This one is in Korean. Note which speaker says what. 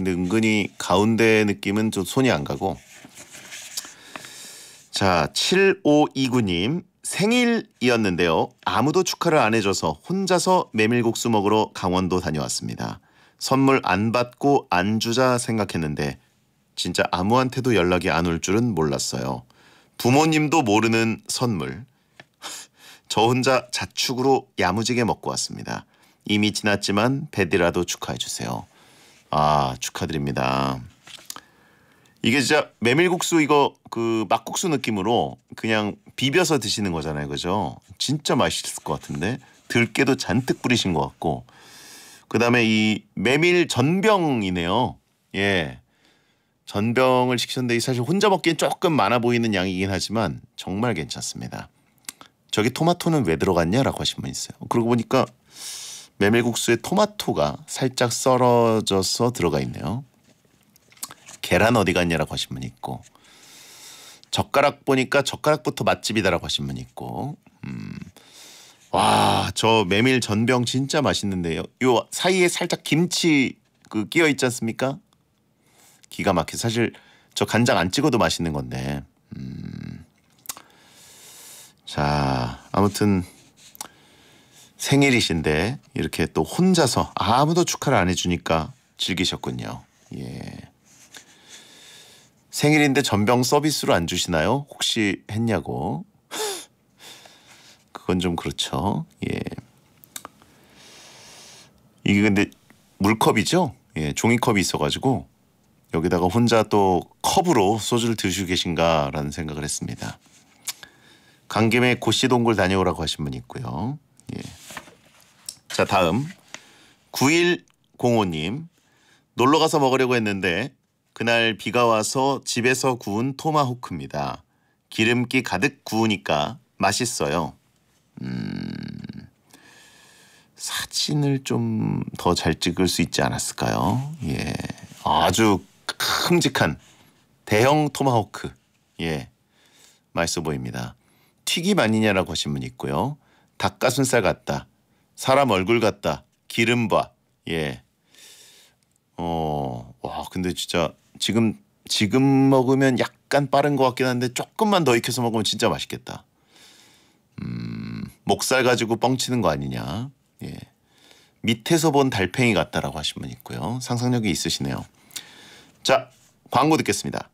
Speaker 1: 근데 은근히 가운데 느낌은 좀 손이 안 가고. 자, 7529님. 생일이었는데요. 아무도 축하를 안 해줘서 혼자서 메밀국수 먹으러 강원도 다녀왔습니다. 선물 안 받고 안 주자 생각했는데 진짜 아무한테도 연락이 안 올 줄은 몰랐어요. 부모님도 모르는 선물. 저 혼자 자축으로 야무지게 먹고 왔습니다. 이미 지났지만 뱃이라도 축하해 주세요. 아, 축하드립니다. 이게 진짜 메밀국수 이거 그 막국수 느낌으로 그냥 비벼서 드시는 거잖아요. 그죠? 진짜 맛있을 것 같은데 들깨도 잔뜩 뿌리신 것 같고 그다음에 이 메밀 전병이네요. 예, 전병을 시켰는데 사실 혼자 먹기엔 조금 많아 보이는 양이긴 하지만 정말 괜찮습니다. 저기 토마토는 왜 들어갔냐라고 하신 분 있어요. 그러고 보니까 메밀국수에 토마토가 살짝 썰어져서 들어가 있네요. 계란 어디 갔냐라고 하신 분 있고 젓가락 보니까 젓가락부터 맛집이다라고 하신 분 있고 와, 저 메밀 전병 진짜 맛있는데요. 요 사이에 살짝 김치 그 끼어 있지 않습니까? 기가 막혀. 사실 저 간장 안 찍어도 맛있는 건데. 자, 아무튼 생일이신데 이렇게 또 혼자서 아무도 축하를 안 해주니까 즐기셨군요. 예. 생일인데 전병 서비스로 안 주시나요? 혹시 했냐고. 그건 좀 그렇죠. 예. 이게 근데 물컵이죠? 예, 종이컵이 있어가지고 여기다가 혼자 또 컵으로 소주를 드시고 계신가라는 생각을 했습니다. 간 김에 고시동굴 다녀오라고 하신 분이 있고요. 예. 자, 다음 9105님. 놀러가서 먹으려고 했는데 그날 비가 와서 집에서 구운 토마호크입니다. 기름기 가득 구우니까 맛있어요. 사진을 좀 더 잘 찍을 수 있지 않았을까요? 예, 아주 큼직한 대형 토마호크. 예, 맛있어 보입니다. 튀김 아니냐라고 하신 분 있고요. 닭가슴살 같다. 사람 얼굴 같다. 기름 봐. 예. 와, 근데 진짜 지금 먹으면 약간 빠른 것 같긴 한데 조금만 더 익혀서 먹으면 진짜 맛있겠다. 목살 가지고 뻥치는 거 아니냐. 예. 밑에서 본 달팽이 같다라고 하신 분 있고요. 상상력이 있으시네요. 자, 광고 듣겠습니다.